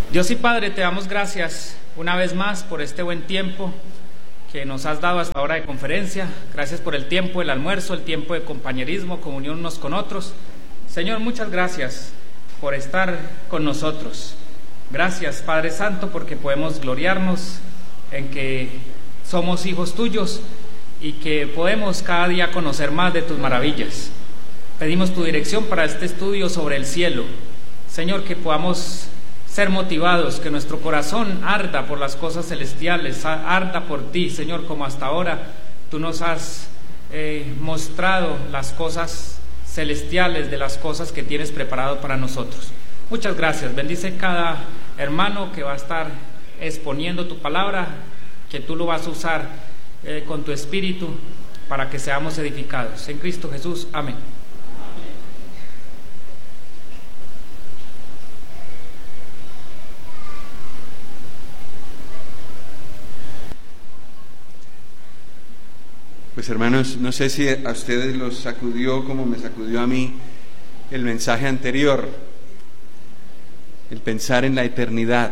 Dios y Padre, te damos gracias una vez más por este buen tiempo que nos has dado hasta ahora de conferencia. Gracias por el tiempo del almuerzo, el tiempo de compañerismo, comunión unos con otros. Señor, muchas gracias por estar con nosotros. Gracias, Padre Santo, porque podemos gloriarnos en que somos hijos tuyos y que podemos cada día conocer más de tus maravillas. Pedimos tu dirección para este estudio sobre el cielo. Señor, que podamos ser motivados, que nuestro corazón arda por las cosas celestiales, arda por ti, Señor, como hasta ahora tú nos has mostrado las cosas celestiales de las cosas que tienes preparado para nosotros. Muchas gracias. Bendice cada hermano que va a estar exponiendo tu palabra, que tú lo vas a usar con tu espíritu para que seamos edificados. En Cristo Jesús. Amén. Pues hermanos, no sé si a ustedes los sacudió como me sacudió a mí el mensaje anterior, el pensar en la eternidad.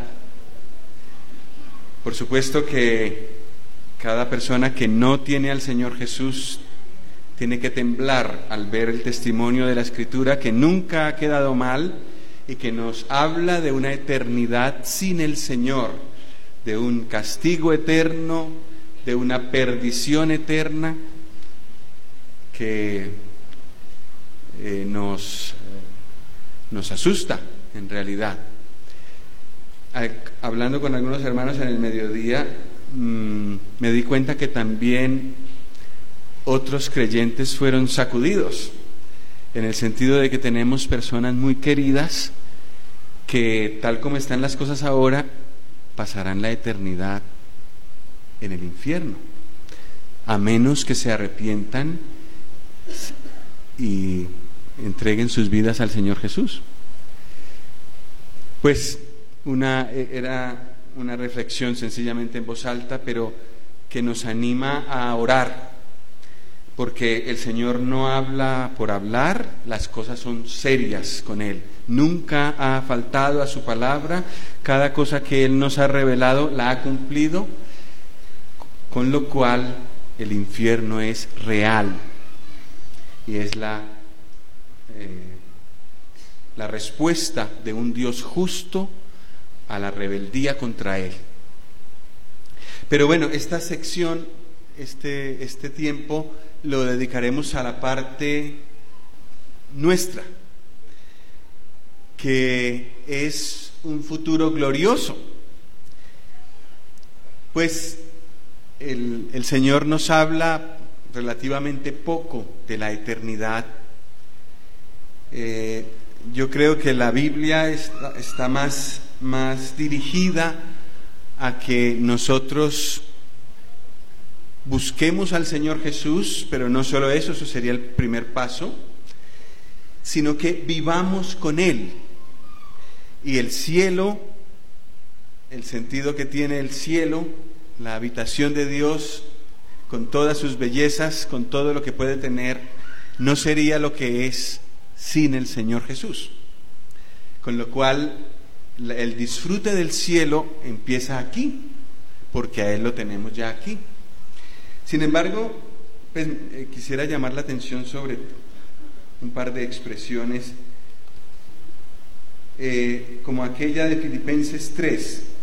Por supuesto que cada persona que no tiene al Señor Jesús tiene que temblar al ver el testimonio de la Escritura, que nunca ha quedado mal y que nos habla de una eternidad sin el Señor, de un castigo eterno, de una perdición eterna que nos asusta en realidad. Hablando con algunos hermanos en el mediodía, me di cuenta que también otros creyentes fueron sacudidos, en el sentido de que tenemos personas muy queridas que, tal como están las cosas ahora, pasarán la eternidad en el infierno, a menos que se arrepientan y entreguen sus vidas al Señor Jesús. Pues era una reflexión sencillamente en voz alta, pero que nos anima a orar, porque el Señor no habla por hablar, las cosas son serias con Él. Nunca ha faltado a su palabra, cada cosa que Él nos ha revelado la ha cumplido, con lo cual el infierno es real y es la respuesta de un Dios justo a la rebeldía contra Él. Pero bueno, esta sección, este tiempo, lo dedicaremos a la parte nuestra, que es un futuro glorioso. Pues el Señor nos habla relativamente poco de la eternidad. Yo creo que la Biblia está más dirigida a que nosotros busquemos al Señor Jesús, pero no solo eso sería el primer paso, sino que vivamos con Él. Y el cielo, el sentido que tiene el cielo, la habitación de Dios, con todas sus bellezas, con todo lo que puede tener, no sería lo que es sin el Señor Jesús. Con lo cual, el disfrute del cielo empieza aquí, porque a Él lo tenemos ya aquí. Sin embargo, pues, quisiera llamar la atención sobre un par de expresiones, como aquella de Filipenses 3,